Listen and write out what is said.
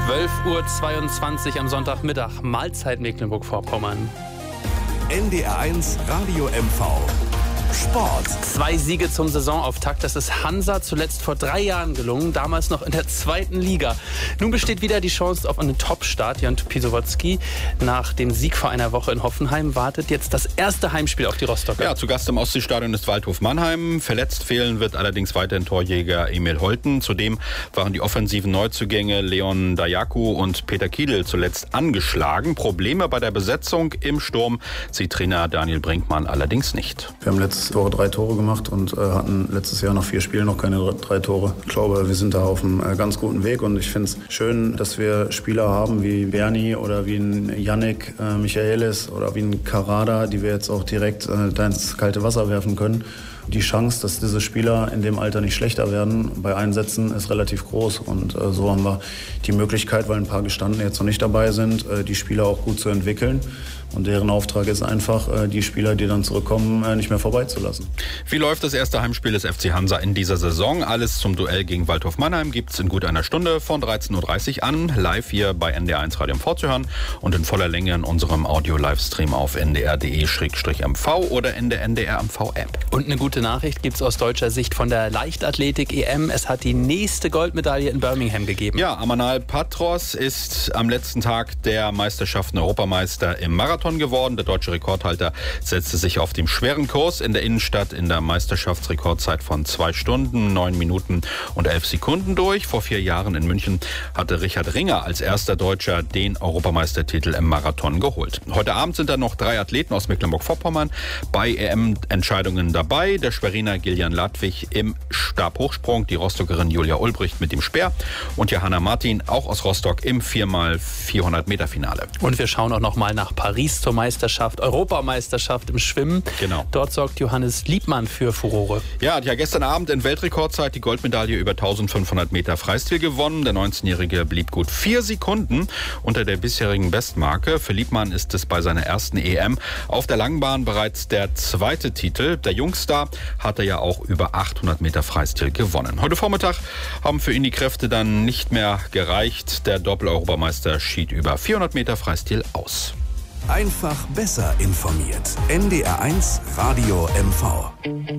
12:22 Uhr am Sonntagmittag. Mahlzeit Mecklenburg-Vorpommern. NDR1 Radio MV. Sport. 2 Siege zum Saisonauftakt. Das ist Hansa zuletzt vor 3 Jahren gelungen, damals noch in der 2. Liga. Nun besteht wieder die Chance auf einen Top-Start. Jan Tupisowotzki, nach dem Sieg vor einer Woche in Hoffenheim, wartet jetzt das erste Heimspiel auf die Rostocker. Ja, zu Gast im Ostseestadion ist Waldhof Mannheim. Verletzt fehlen wird allerdings weiterhin Torjäger Emil Holten. Zudem waren die offensiven Neuzugänge Leon Dajaku und Peter Kiedl zuletzt angeschlagen. Probleme bei der Besetzung im Sturm sieht Trainer Daniel Brinkmann allerdings nicht. Wir haben letzte Woche 3 Tore gemacht und hatten letztes Jahr nach 4 Spielen noch keine 3 Tore. Ich glaube, wir sind da auf einem ganz guten Weg und ich finde es schön, dass wir Spieler haben wie Berni oder wie ein Yannick Michaelis oder wie ein Karada, die wir jetzt auch direkt da ins kalte Wasser werfen können. Die Chance, dass diese Spieler in dem Alter nicht schlechter werden bei Einsätzen, ist relativ groß. Und so haben wir die Möglichkeit, weil ein paar Gestandene jetzt noch nicht dabei sind, die Spieler auch gut zu entwickeln. Und deren Auftrag ist einfach, die Spieler, die dann zurückkommen, nicht mehr vorbeizulassen. Wie läuft das erste Heimspiel des FC Hansa in dieser Saison? Alles zum Duell gegen Waldhof Mannheim gibt's in gut einer Stunde von 13:30 Uhr an, live hier bei NDR1 Radio MV zu hören und in voller Länge in unserem Audio-Livestream auf ndr.de/mv oder in der NDR MV-App. Und eine gute Nachricht gibt's aus deutscher Sicht von der Leichtathletik-EM. Es hat die nächste Goldmedaille in Birmingham gegeben. Ja, Amanal Patros ist am letzten Tag der Meisterschaften Europameister im Marathon geworden. Der deutsche Rekordhalter setzte sich auf dem schweren Kurs in der Innenstadt in der Meisterschaftsrekordzeit von 2 Stunden, 9 Minuten und 11 Sekunden durch. Vor 4 Jahren in München hatte Richard Ringer als erster Deutscher den Europameistertitel im Marathon geholt. Heute Abend sind dann noch 3 Athleten aus Mecklenburg-Vorpommern bei EM-Entscheidungen dabei. Der Schweriner Gillian Ladwig im Stabhochsprung, die Rostockerin Julia Ulbricht mit dem Speer und Johanna Martin, auch aus Rostock, im 4x400 Meter Finale. Und wir schauen auch noch mal nach Paris zur Meisterschaft, Europameisterschaft im Schwimmen. Genau. Dort sorgt Johannes Liebmann für Furore. Ja, hat ja gestern Abend in Weltrekordzeit die Goldmedaille über 1500 Meter Freistil gewonnen. Der 19-Jährige blieb gut 4 Sekunden unter der bisherigen Bestmarke. Für Liebmann ist es bei seiner ersten EM auf der Langbahn bereits der 2. Titel. Der Jungstar hatte ja auch über 800 Meter Freistil gewonnen. Heute Vormittag haben für ihn die Kräfte dann nicht mehr gereicht. Der Doppel-Europameister schied über 400 Meter Freistil aus. Einfach besser informiert. NDR1 Radio MV.